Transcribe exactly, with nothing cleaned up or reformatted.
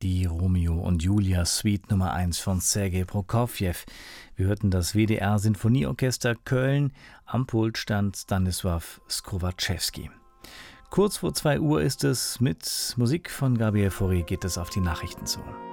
Die Romeo und Julia Suite Nummer eins von Sergei Prokofjew. Wir hörten das W D R Sinfonieorchester Köln. Am Pult stand Stanisław Skrowaczewski. Kurz vor zwei Uhr ist es. Mit Musik von Gabriel Fauré geht es auf die Nachrichten zu.